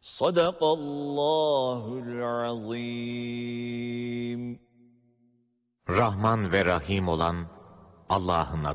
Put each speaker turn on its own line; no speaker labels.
Sadakallahul azim.
Rahman ve Rahim olan Allah'ın adıyla.